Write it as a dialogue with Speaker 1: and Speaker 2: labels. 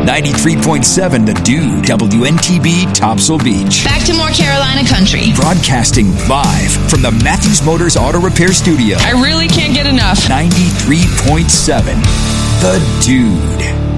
Speaker 1: 93.7 The Dude, WNTB, Topsail Beach.
Speaker 2: Back to more Carolina country.
Speaker 1: Broadcasting live from the Matthews Motors Auto Repair Studio.
Speaker 2: I really can't get enough.
Speaker 1: 93.7 The Dude.